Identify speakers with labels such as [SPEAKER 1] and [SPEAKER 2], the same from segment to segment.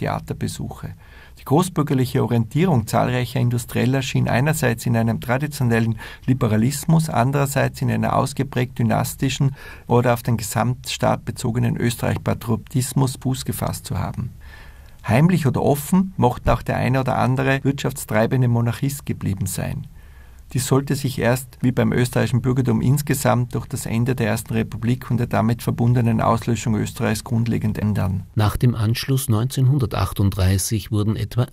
[SPEAKER 1] Theaterbesuche. Die großbürgerliche Orientierung zahlreicher Industrieller schien einerseits in einem traditionellen Liberalismus, andererseits in einer ausgeprägt dynastischen oder auf den Gesamtstaat bezogenen Österreich-Patriotismus Fuß gefasst zu haben. Heimlich oder offen mochte auch der eine oder andere wirtschaftstreibende Monarchist geblieben sein. Dies sollte sich erst, wie beim österreichischen Bürgertum insgesamt, durch das Ende der Ersten Republik und der damit verbundenen Auslöschung Österreichs grundlegend ändern.
[SPEAKER 2] Nach dem Anschluss 1938 wurden etwa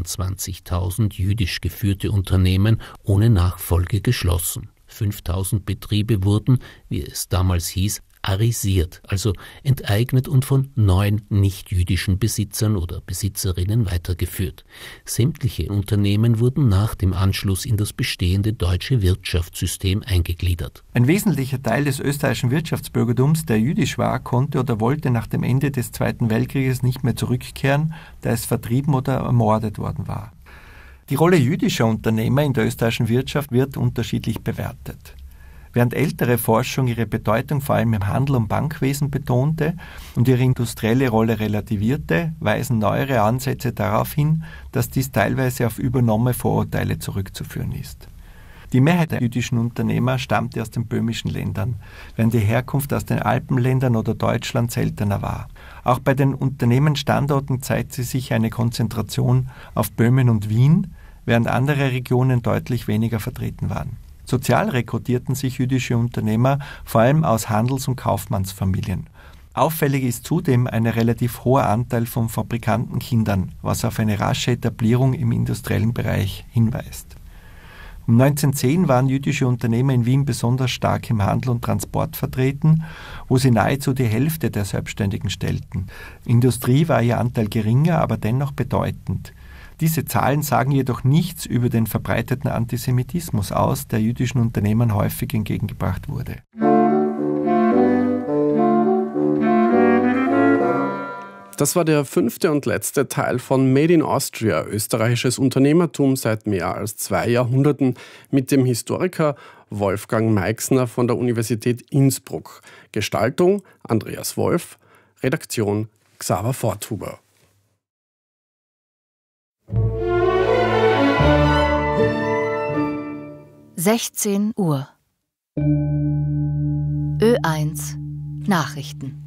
[SPEAKER 2] 21.000 jüdisch geführte Unternehmen ohne Nachfolge geschlossen. 5.000 Betriebe wurden, wie es damals hieß, arisiert, also enteignet und von neuen nicht-jüdischen Besitzern oder Besitzerinnen weitergeführt. Sämtliche Unternehmen wurden nach dem Anschluss in das bestehende deutsche Wirtschaftssystem eingegliedert.
[SPEAKER 1] Ein wesentlicher Teil des österreichischen Wirtschaftsbürgertums, der jüdisch war, konnte oder wollte nach dem Ende des Zweiten Weltkrieges nicht mehr zurückkehren, da es vertrieben oder ermordet worden war. Die Rolle jüdischer Unternehmer in der österreichischen Wirtschaft wird unterschiedlich bewertet. Während ältere Forschung ihre Bedeutung vor allem im Handel und Bankwesen betonte und ihre industrielle Rolle relativierte, weisen neuere Ansätze darauf hin, dass dies teilweise auf übernommene Vorurteile zurückzuführen ist. Die Mehrheit der jüdischen Unternehmer stammte aus den böhmischen Ländern, während die Herkunft aus den Alpenländern oder Deutschland seltener war. Auch bei den Unternehmensstandorten zeigte sich eine Konzentration auf Böhmen und Wien, während andere Regionen deutlich weniger vertreten waren. Sozial rekrutierten sich jüdische Unternehmer vor allem aus Handels- und Kaufmannsfamilien. Auffällig ist zudem ein relativ hoher Anteil von Fabrikantenkindern, was auf eine rasche Etablierung im industriellen Bereich hinweist. Um 1910 waren jüdische Unternehmer in Wien besonders stark im Handel und Transport vertreten, wo sie nahezu die Hälfte der Selbstständigen stellten. Industrie war ihr Anteil geringer, aber dennoch bedeutend. Diese Zahlen sagen jedoch nichts über den verbreiteten Antisemitismus aus, der jüdischen Unternehmern häufig entgegengebracht wurde.
[SPEAKER 3] Das war der 5. und letzte Teil von Made in Austria, österreichisches Unternehmertum seit mehr als 2 Jahrhunderten, mit dem Historiker Wolfgang Meixner von der Universität Innsbruck. Gestaltung Andreas Wolf, Redaktion Xaver Forthuber.
[SPEAKER 4] 16 Uhr. Ö1 Nachrichten.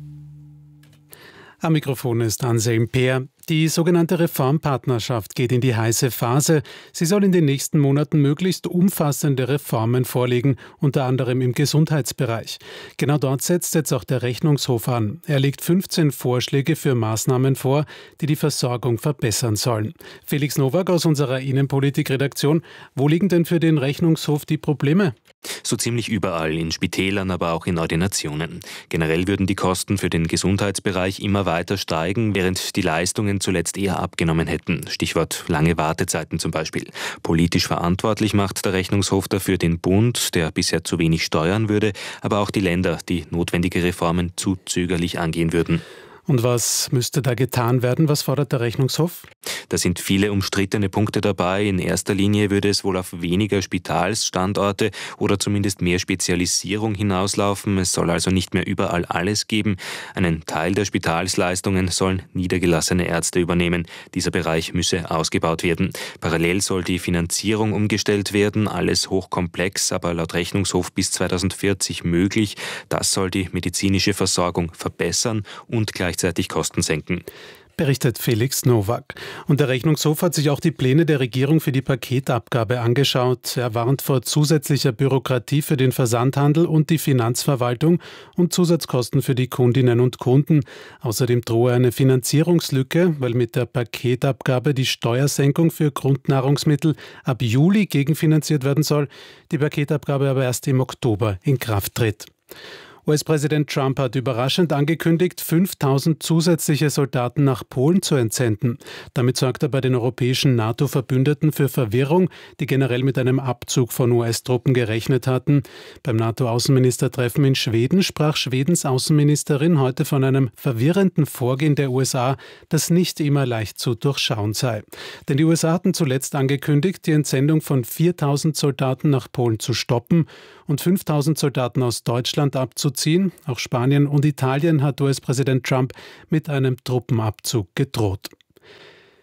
[SPEAKER 5] Am Mikrofon ist Anselm Peer. Die sogenannte Reformpartnerschaft geht in die heiße Phase. Sie soll in den nächsten Monaten möglichst umfassende Reformen vorlegen, unter anderem im Gesundheitsbereich. Genau dort setzt jetzt auch der Rechnungshof an. Er legt 15 Vorschläge für Maßnahmen vor, die die Versorgung verbessern sollen. Felix Nowak aus unserer Innenpolitik-Redaktion. Wo liegen denn für den Rechnungshof die Probleme?
[SPEAKER 6] So ziemlich überall, in Spitälern, aber auch in Ordinationen. Generell würden die Kosten für den Gesundheitsbereich immer weiter steigen, während die Leistungen zuletzt eher abgenommen hätten. Stichwort lange Wartezeiten zum Beispiel. Politisch verantwortlich macht der Rechnungshof dafür den Bund, der bisher zu wenig steuern würde, aber auch die Länder, die notwendige Reformen zu zögerlich angehen würden.
[SPEAKER 5] Und was müsste da getan werden? Was fordert der Rechnungshof?
[SPEAKER 6] Da sind viele umstrittene Punkte dabei. In erster Linie würde es wohl auf weniger Spitalsstandorte oder zumindest mehr Spezialisierung hinauslaufen. Es soll also nicht mehr überall alles geben. Einen Teil der Spitalsleistungen sollen niedergelassene Ärzte übernehmen. Dieser Bereich müsse ausgebaut werden. Parallel soll die Finanzierung umgestellt werden. Alles hochkomplex, aber laut Rechnungshof bis 2040 möglich. Das soll die medizinische Versorgung verbessern und gleichzeitig Kosten senken.
[SPEAKER 5] Berichtet Felix Nowak. Und der Rechnungshof hat sich auch die Pläne der Regierung für die Paketabgabe angeschaut. Er warnt vor zusätzlicher Bürokratie für den Versandhandel und die Finanzverwaltung und Zusatzkosten für die Kundinnen und Kunden. Außerdem drohe eine Finanzierungslücke, weil mit der Paketabgabe die Steuersenkung für Grundnahrungsmittel ab Juli gegenfinanziert werden soll, die Paketabgabe aber erst im Oktober in Kraft tritt. US-Präsident Trump hat überraschend angekündigt, 5.000 zusätzliche Soldaten nach Polen zu entsenden. Damit sorgt er bei den europäischen NATO-Verbündeten für Verwirrung, die generell mit einem Abzug von US-Truppen gerechnet hatten. Beim NATO-Außenministertreffen in Schweden sprach Schwedens Außenministerin heute von einem verwirrenden Vorgehen der USA, das nicht immer leicht zu durchschauen sei. Denn die USA hatten zuletzt angekündigt, die Entsendung von 4.000 Soldaten nach Polen zu stoppen und 5.000 Soldaten aus Deutschland abzuziehen. Auch Spanien und Italien hat US-Präsident Trump mit einem Truppenabzug gedroht.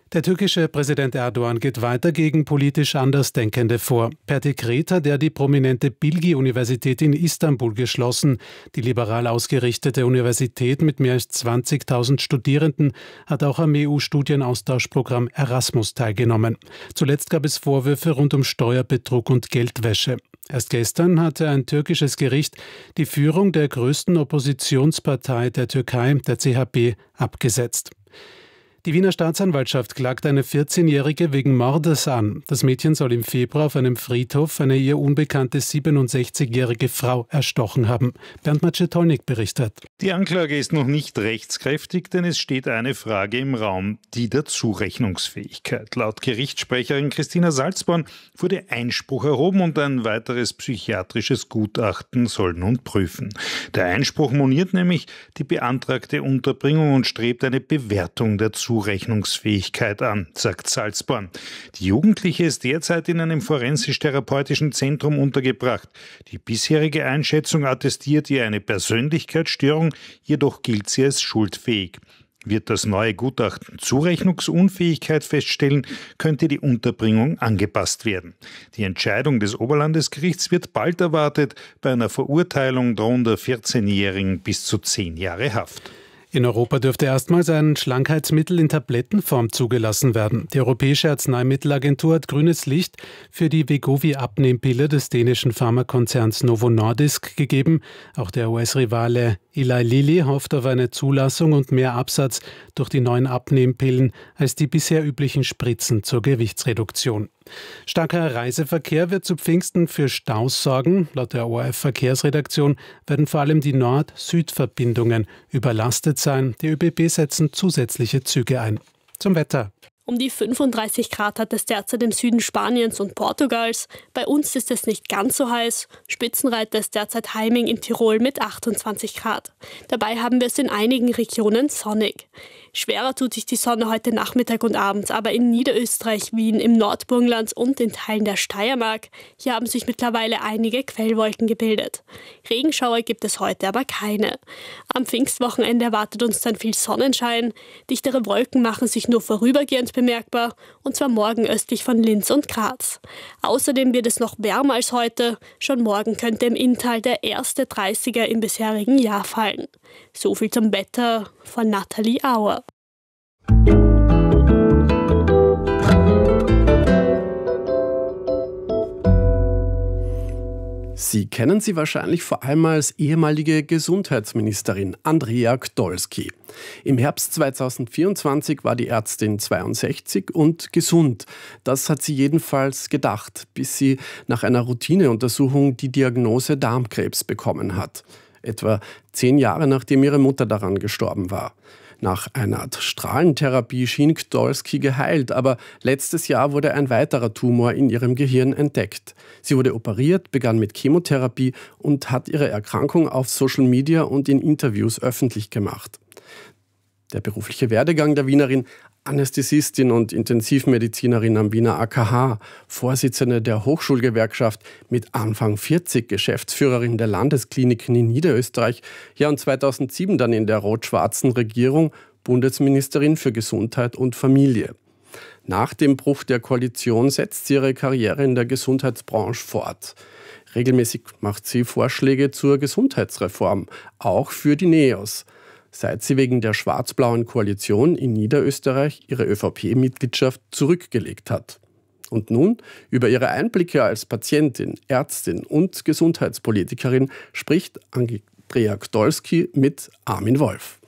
[SPEAKER 5] Der türkische Präsident Erdogan geht weiter gegen politisch Andersdenkende vor. Per Dekret hat er die prominente Bilgi-Universität in Istanbul geschlossen. Die liberal ausgerichtete Universität mit mehr als 20.000 Studierenden hat auch am EU-Studienaustauschprogramm Erasmus teilgenommen. Zuletzt gab es Vorwürfe rund um Steuerbetrug und Geldwäsche. Erst gestern hatte ein türkisches Gericht die Führung der größten Oppositionspartei der Türkei, der CHP, abgesetzt. Die Wiener Staatsanwaltschaft klagt eine 14-Jährige wegen Mordes an. Das Mädchen soll im Februar auf einem Friedhof eine ihr unbekannte 67-jährige Frau erstochen haben. Bernd Maczetolnik berichtet.
[SPEAKER 7] Die Anklage ist noch nicht rechtskräftig, denn es steht eine Frage im Raum, die der Zurechnungsfähigkeit. Laut Gerichtssprecherin Christina Salzborn wurde Einspruch erhoben und ein weiteres psychiatrisches Gutachten soll nun prüfen. Der Einspruch moniert nämlich die beantragte Unterbringung und strebt eine Bewertung der Zurechnungsfähigkeit an, sagt Salzborn. Die Jugendliche ist derzeit in einem forensisch-therapeutischen Zentrum untergebracht. Die bisherige Einschätzung attestiert ihr eine Persönlichkeitsstörung, jedoch gilt sie als schuldfähig. Wird das neue Gutachten Zurechnungsunfähigkeit feststellen, könnte die Unterbringung angepasst werden. Die Entscheidung des Oberlandesgerichts wird bald erwartet. Bei einer Verurteilung drohen der 14-Jährigen bis zu 10 Jahre Haft.
[SPEAKER 5] In Europa dürfte erstmals ein Schlankheitsmittel in Tablettenform zugelassen werden. Die Europäische Arzneimittelagentur hat grünes Licht für die Wegovy-Abnehmpille des dänischen Pharmakonzerns Novo Nordisk gegeben. Auch der US-Rivale Eli Lilly hofft auf eine Zulassung und mehr Absatz durch die neuen Abnehmpillen als die bisher üblichen Spritzen zur Gewichtsreduktion. Starker Reiseverkehr wird zu Pfingsten für Staus sorgen. Laut der ORF-Verkehrsredaktion werden vor allem die Nord-Süd-Verbindungen überlastet sein. Die ÖBB setzen zusätzliche Züge ein. Zum Wetter.
[SPEAKER 8] Um die 35 Grad hat es derzeit im Süden Spaniens und Portugals. Bei uns ist es nicht ganz so heiß. Spitzenreiter ist derzeit Heiming in Tirol mit 28 Grad. Dabei haben wir es in einigen Regionen sonnig. Schwerer tut sich die Sonne heute Nachmittag und abends, aber in Niederösterreich, Wien, im Nordburgenland und in Teilen der Steiermark. Hier haben sich mittlerweile einige Quellwolken gebildet. Regenschauer gibt es heute aber keine. Am Pfingstwochenende erwartet uns dann viel Sonnenschein. Dichtere Wolken machen sich nur vorübergehend bemerkbar, und zwar morgen östlich von Linz und Graz. Außerdem wird es noch wärmer als heute. Schon morgen könnte im Inntal der erste 30er im bisherigen Jahr fallen. So viel zum Wetter von Nathalie Auer.
[SPEAKER 3] Sie kennen sie wahrscheinlich vor allem als ehemalige Gesundheitsministerin Andrea Gdolski. Im Herbst 2024 war die Ärztin 62 und gesund. Das hat sie jedenfalls gedacht, bis sie nach einer Routineuntersuchung die Diagnose Darmkrebs bekommen hat. Etwa 10 Jahre nachdem ihre Mutter daran gestorben war. Nach einer Strahlentherapie schien Gdolski geheilt, aber letztes Jahr wurde ein weiterer Tumor in ihrem Gehirn entdeckt. Sie wurde operiert, begann mit Chemotherapie und hat ihre Erkrankung auf Social Media und in Interviews öffentlich gemacht. Der berufliche Werdegang der Wienerin: Anästhesistin und Intensivmedizinerin am Wiener AKH, Vorsitzende der Hochschulgewerkschaft, mit Anfang 40 Geschäftsführerin der Landeskliniken in Niederösterreich, ja und 2007 dann in der rot-schwarzen Regierung Bundesministerin für Gesundheit und Familie. Nach dem Bruch der Koalition setzt sie ihre Karriere in der Gesundheitsbranche fort. Regelmäßig macht sie Vorschläge zur Gesundheitsreform, auch für die NEOS. Seit sie wegen der schwarz-blauen Koalition in Niederösterreich ihre ÖVP-Mitgliedschaft zurückgelegt hat. Und nun, über ihre Einblicke als Patientin, Ärztin und Gesundheitspolitikerin, spricht Andrea Gdolski mit Armin Wolf.